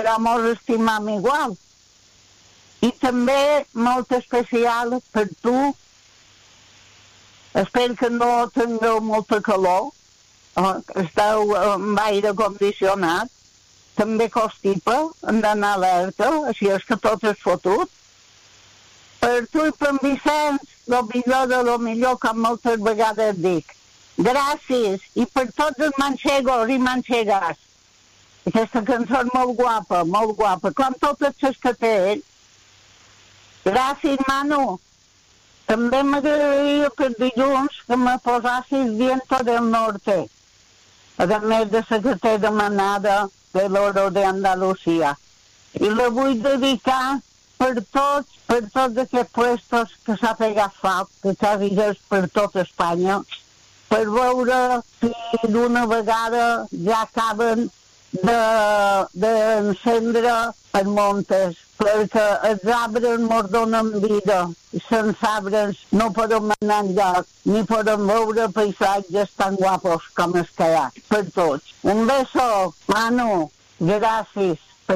però mos estimam igual. I també molt especial per tu. Espero que no tingueu molta calor. Esteu amb aire condicionat. També constipa, hem d'anar alerta, així és que tot és fotut. Per tu i per en Vicenç, el millor de lo millor, com moltes vegades dic. Gràcies, i per tots els manxegos i manxegas. Aquesta cançó és molt guapa, com totes les que té ell. Gràcies, Manu. També m'agradaria que dilluns que me posassis Viento del Norte, a més de la que t'he demanada de l'Oro d'Andalusia. I la vull dedicar per tots aquests puestos que s'ha pegat falt, que quasi és per tot Espanya, per veure si d'una vegada ja acaben d'encendre els montes, perquè els arbres mos donen vida, i sense arbres no podem anar enlloc, ni podem veure paisatges tan guapos com els que hi ha, per tots. Un beso, Manu, gràcies.